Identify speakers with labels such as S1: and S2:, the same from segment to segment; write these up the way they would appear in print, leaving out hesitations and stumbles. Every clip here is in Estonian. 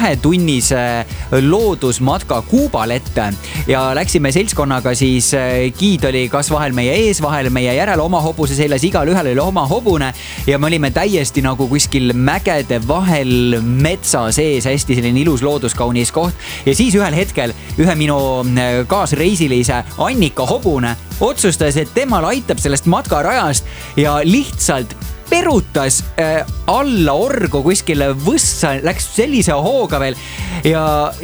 S1: 2-tunnise loodusmatka Kuubal ette ja läksime seltskonnaga siis, giid oli kas vahel meie ees, vahel meie järel oma hobuse seljas, igal ühel oli oma hobune ja me olime täiesti nagu kuskil mägede vahel metsa sees, hästi selline ilus looduskaunis koht ja siis ühel hetkel ühe minu kaasreisilise Annika hobune otsustas, et temal aitab sellest matkarajast ja lihtsalt perutas alla orgu kuskile võssa, läks sellise hooga veel ja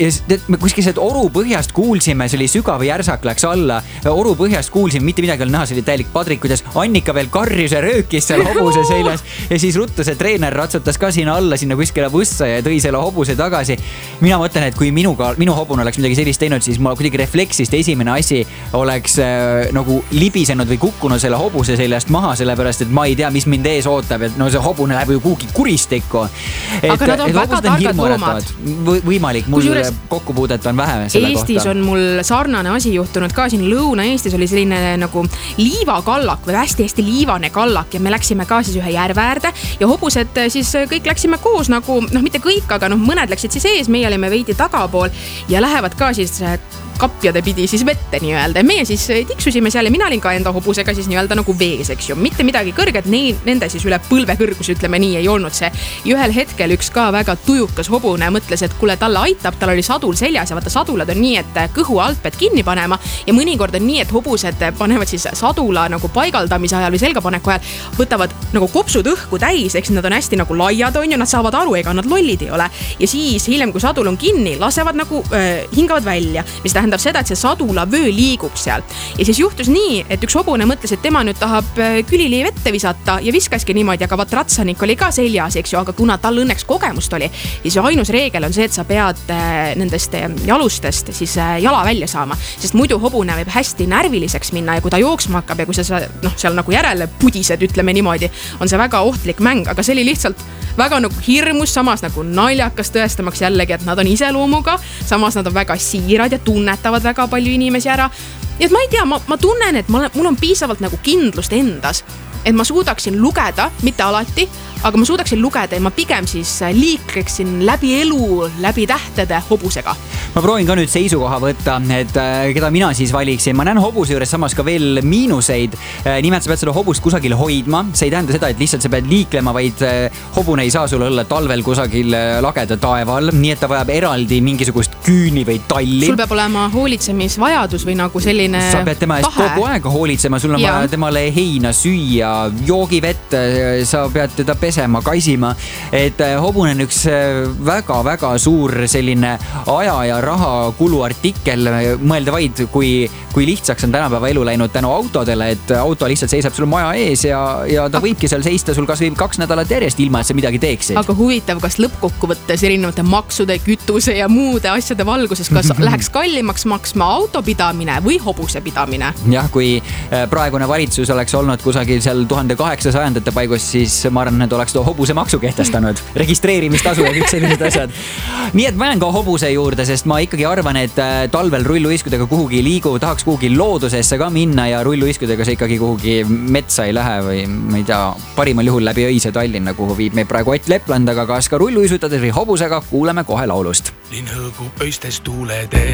S1: me kuskil sealt oru põhjast kuulsime, see oli sügav järsak, läks alla, oru põhjast kuulsime, mitte midagi oli näha, see oli täielik padrik, kuidas Annika veel karjus ja röökis seal hobuse seljas ja siis ruttu see treener ratsutas ka sinna alla, sinna kuskile võssa ja tõi selle hobuse tagasi. Mina mõtlen, et kui minu hobune oleks midagi sellist teinud, siis mul kuidagi refleksist esimene asi oleks nagu libisenud või kukkunud selle hobuse seljast maha, sellepärast et ma ei tea, mis mind ees ootab, et no see hobune läheb ju kuhugi kuristikku.
S2: Aga nad on väga targad loomad.
S1: Võimalik, mul kokkupuudet on vähe selle
S2: Eestis kohta. On mul sarnane asi juhtunud ka siin Lõuna-Eestis oli selline nagu liivakallak või hästi-hästi liivane kallak ja me läksime ka siis ühe järve äärde ja hobused siis kõik läksime koos nagu, mitte kõik, aga mõned läksid siis ees, meie olime veidi tagapool ja lähevad ka siis kapjade pidi siis vette nii-öelda. Meie siis tiksusime seal ja mina olin ka enda hobusega siis nii-öelda nagu vees, eks ju. Mitte midagi kõrget, nende siis üle põlve kõrgus, ütleme nii, ei olnud see. Ja ühel hetkel üks ka väga tujukas hobune mõtles, et kuule, talle aitab, tal oli sadul seljas ja vaata sadulad on nii, et kõhu alt pead kinni panema ja mõnikord on nii, et hobused panevad siis sadula nagu paigaldamise ajal või selgapaneku ajal, võtavad nagu kopsud õhku täis, eks nad on hästi nagu laiad, on ju, nad saavad aru, ega nad lollid ei ole. Ja siis hiljem, kui sadul on kinni, lasevad nagu hingavad välja, mis tähendab seda, et see sadula vöö liigub seal. Ja siis juhtus nii, et üks hobune mõtles, et tema nüüd tahab külili vette visata ja viskaski niimoodi, aga vaat ratsanik oli ka seljas, eks ju, aga kuna tal õnneks kogemust oli, siis ainus reegel on see, et sa pead nendest jalustest siis jala välja saama, sest muidu hobune võib hästi närviliseks minna ja kui ta jooksma hakkab ja kui sa seal nagu järele pudised, ütleme niimoodi, on see väga ohtlik mäng, aga see oli lihtsalt väga nagu hirmus, samas nagu naljakas tõestamaks jällegi, et nad on iseloomuga, samas nad on väga siirad ja tunnetavad väga palju inimesi ära. Ja et ma ei tea, ma tunnen, et mul on piisavalt nagu kindlust endas, et ma suudaksin lugeda, mitte alati, aga ma suudaksin lugeda ja ma pigem siis liikreksin läbi elu, läbi tähtede hobusega.
S1: Ma proovin ka nüüd seisukoha võtta, et keda mina siis valiksin. Ma näen hobuse juures samas ka veel miinuseid. Nimelt sa pead seda hobust kusagil hoidma. See ei tähenda seda, et lihtsalt sa pead liiklema, vaid hobune ei saa sul olla talvel kusagil lageda taeval, nii et ta vajab eraldi mingisugust küüni või talli.
S2: Sul peab olema hoolitsemisvajadus või nagu selline
S1: sa pead tema eest kogu aega hoolitsema, sul on vaja temale heina süüa, joogivett, sa pead teda pesema, kaisima, et hobune on üks väga-väga suur selline aja ja raha kuluartikkel, mõelda vaid, kui lihtsaks on tänapäeva elu läinud tänu autodele, et auto lihtsalt seisab sul maja ees ja ta võibki seal seista sul kas või 2 nädalat järjest ilma, et sa midagi teeksid.
S2: Aga huvitav, kas lõppkokkuvõttes erinevate maksude, kütuse ja muude asjade valguses, kas läheks kallimaks maksma autopidamine või hobuse pidamine?
S1: Jah, kui praegune valitsus oleks olnud kusagil seal 1800-ndate paigus, siis ma arvan, et oleks hobuse maksu kehtestanud, registreerimistasu ja kõik sellised asjad. Nii et ma jään ka hobuse juurde, sest ma ikkagi arvan, et talvel rulluiskudega kuhugi liigu, tahaks kuhugi loodusesse ka minna ja rulluiskudega see ikkagi kuhugi metsa ei lähe või ma ei tea, parimal juhul läbi öise Tallinna, kuhu viib meid praegu Ott Lepland, aga kas ka rulluisutades või hobusega, kuuleme kohe laulust.
S3: Linn hõõgub öistes tuulede